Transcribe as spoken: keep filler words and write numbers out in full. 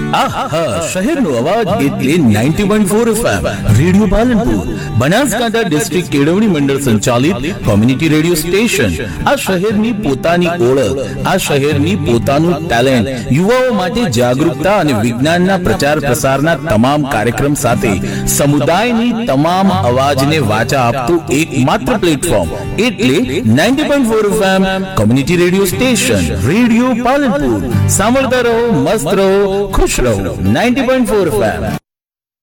શહેરનો અવાજ એટલે ninety point four FM radio Palanpur, Banaskantha district કેળવણી મંડળ સંચાલિત કોમ્યુનિટી રેડિયો સ્ટેશન. આ શહેરની પોતાની ઓળખ, આ શહેરની પોતાનું ટેલેન્ટ, યુવાઓ માટે જાગૃતતા અને વિજ્ઞાનના પ્રચાર પ્રસારના તમામ કાર્યક્રમ સાથે સમુદાયની તમામ અવાજને વાચા આપતું એકમાત્ર પ્લેટફોર્મ એટલે ninety point four FM community radio station radio Palanpur. સાંભળતા રહો, મસ્ત રહો, ખુશ રહો. Ninety point four FM.